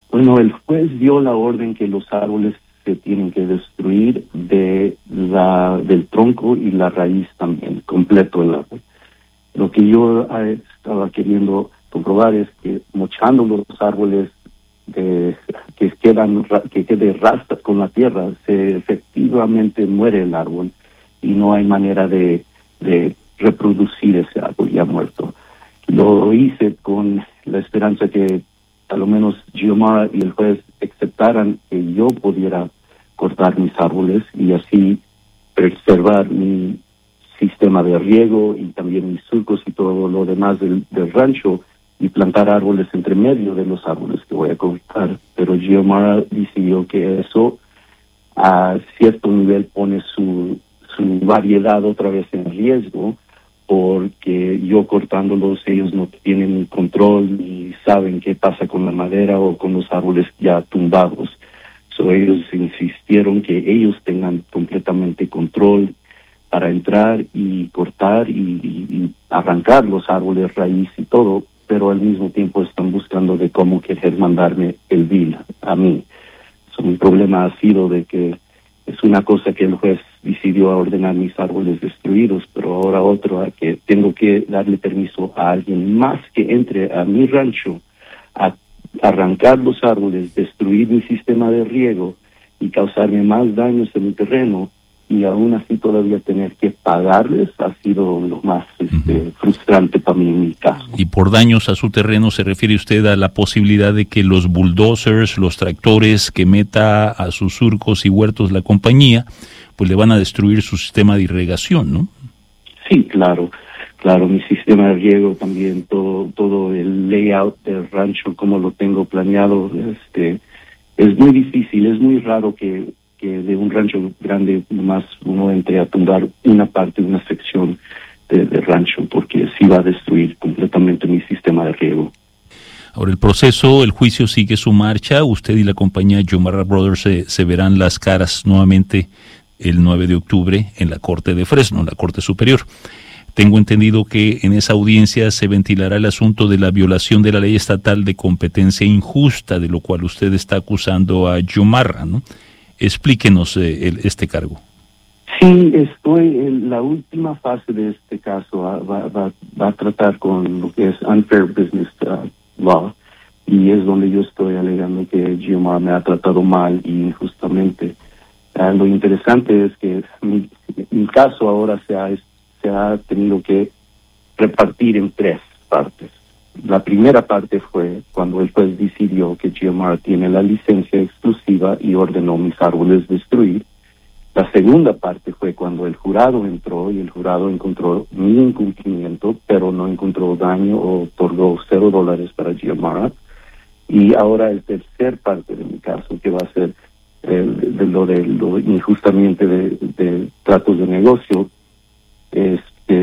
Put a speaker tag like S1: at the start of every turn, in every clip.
S1: Bueno, el juez dio la orden que los árboles se tienen que destruir del tronco y la raíz también, completo el árbol. Lo que yo estaba queriendo comprobar es que mochando los árboles que quede rasta con la tierra, se efectivamente muere el árbol y no hay manera de reproducir ese árbol ya muerto. Lo hice con la esperanza que a lo menos Xiomara y el juez aceptaran que yo pudiera cortar mis árboles y así preservar mi sistema de riego y también mis surcos y todo lo demás del rancho y plantar árboles entre medio de los árboles que voy a cortar. Pero Xiomara decidió que eso a cierto nivel pone su variedad otra vez en riesgo, porque yo cortándolos ellos no tienen control ni saben qué pasa con la madera o con los árboles ya tumbados. So ellos insistieron que ellos tengan completamente control para entrar y cortar y arrancar los árboles, raíz y todo, pero al mismo tiempo están buscando de cómo querer mandarme el bill a mí. So, mi problema ha sido de que es una cosa que el juez decidió ordenar mis árboles destruidos, pero ahora otro que tengo que darle permiso a alguien más que entre a mi rancho a arrancar los árboles, destruir mi sistema de riego y causarme más daños en mi terreno, y aún así todavía tener que pagarles ha sido lo más frustrante para mí en mi caso.
S2: Y por daños a su terreno se refiere usted a la posibilidad de que los bulldozers, los tractores que meta a sus surcos y huertos la compañía, pues le van a destruir su sistema de irrigación, ¿no? Sí, claro, mi sistema de riego también, todo el layout del rancho, como lo tengo planeado, es muy difícil, es muy raro que de un rancho grande nomás uno entre a tumbar una sección del rancho, porque sí va a destruir completamente mi sistema de riego. Ahora el juicio sigue su marcha. Usted y la compañía Xiomara Brothers se verán las caras nuevamente el 9 de octubre en la Corte de Fresno, en la Corte Superior. Tengo entendido que en esa audiencia se ventilará el asunto de la violación de la ley estatal de competencia injusta, de lo cual usted está acusando a Xiomara, ¿no? Explíquenos este cargo. Sí, estoy en la última fase de este caso. Va a tratar con lo que es Unfair Business Law, y es donde yo estoy alegando que Xiomara me ha tratado mal y injustamente. Lo interesante es que mi caso ahora se ha tenido que repartir en 3 partes. La primera parte fue cuando el juez decidió que Xiomara tiene la licencia exclusiva y ordenó mis árboles destruir. La segunda parte fue cuando el jurado entró y el jurado encontró mi incumplimiento, pero no encontró daño o otorgó $0 para Xiomara. Y ahora el tercer parte de mi caso, que va a ser de lo injustamente de tratos de negocio, es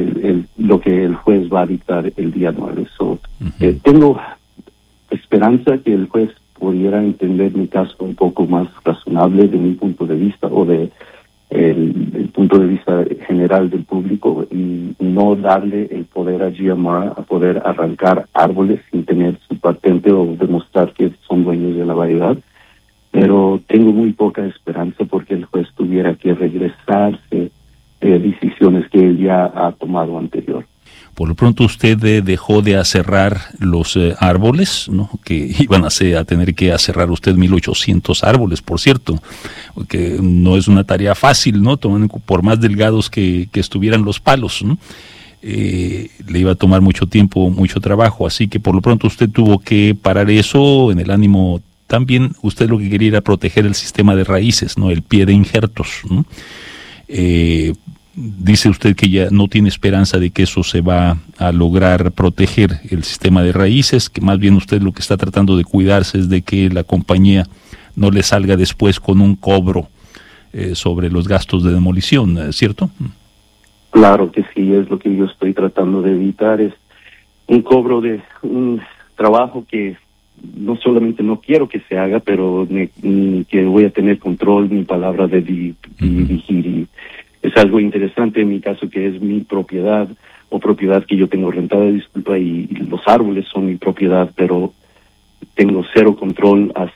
S2: lo que el juez va a dictar el día 9. Tengo esperanza que el juez pudiera entender mi caso un poco más razonable de mi punto de vista, o de el punto de vista general del público, y no darle el poder a Xiomara a poder arrancar árboles sin tener su patente o demostrar que son dueños de la variedad. Pero tengo muy poca esperanza porque el juez tuviera que regresarse decisiones que él ya ha tomado anterior. Por lo pronto usted dejó de aserrar los árboles, ¿no? Que iban a tener que aserrar usted 1,800 árboles, por cierto, que no es una tarea fácil, ¿no? Por más delgados que estuvieran los palos, ¿no? Le iba a tomar mucho tiempo, mucho trabajo, así que por lo pronto usted tuvo que parar eso en el ánimo. También usted lo que quería era proteger el sistema de raíces, ¿no? El pie de injertos, ¿no? Dice usted que ya no tiene esperanza de que eso se va a lograr proteger el sistema de raíces, que más bien usted lo que está tratando de cuidarse es de que la compañía no le salga después con un cobro sobre los gastos de demolición, ¿cierto? Claro que sí, es lo que yo estoy tratando de evitar, es un cobro de un trabajo que no solamente no quiero que se haga, pero que voy a tener control, mi palabra de dirigir. Y es algo interesante en mi caso, que es mi propiedad, o propiedad que yo tengo rentada, disculpa, y los árboles son mi propiedad, pero tengo 0 control